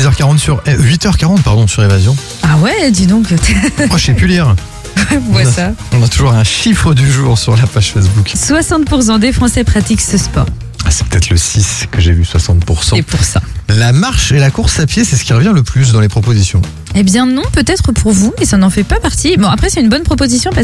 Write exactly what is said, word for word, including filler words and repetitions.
six heures quarante sur... eh, huit heures quarante, pardon, sur Évasion. Ah ouais, dis donc. Moi, je sais plus lire. Vois on a, ça. On a toujours un chiffre du jour sur la page Facebook. soixante pour cent des Français pratiquent ce sport. Ah, c'est peut-être le six que j'ai vu, soixante pour cent. Et pour ça. La marche et la course à pied, c'est ce qui revient le plus dans les propositions. Eh bien non, peut-être pour vous, mais ça n'en fait pas partie. Bon, après, c'est une bonne proposition parce